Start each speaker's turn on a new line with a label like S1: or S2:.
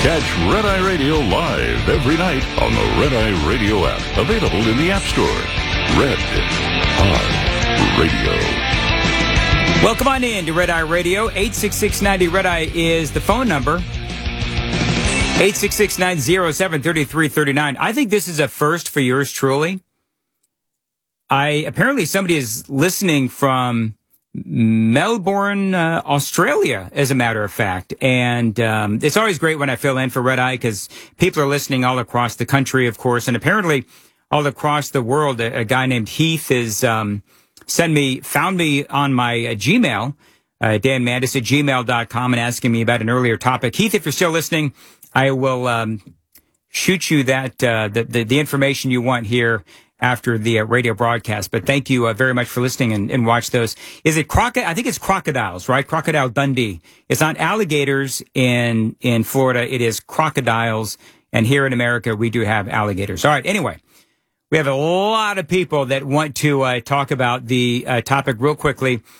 S1: Catch Red Eye Radio live every night on the Red Eye Radio app. Available in the App Store. Red Eye Radio.
S2: Welcome on in to Red Eye Radio. 866-90 Red Eye is the phone number. 866-907-3339. I think this is a first for yours truly. Apparently somebody is listening from Melbourne, Australia, as a matter of fact. And it's always great when I fill in for Red Eye because people are listening all across the country, of course, and apparently all across the world. A guy named Heath is found me on my Gmail, danmandis@gmail.com, and asking me about an earlier topic. Heath, if you're still listening, I will shoot you that the information you want here after the radio broadcast. But thank you very much for listening and watch those. Is it I think it's crocodiles, right? Crocodile Dundee. It's not alligators in Florida. It is crocodiles. And here in America, we do have alligators. All right. Anyway, we have a lot of people that want to talk about the topic real quickly.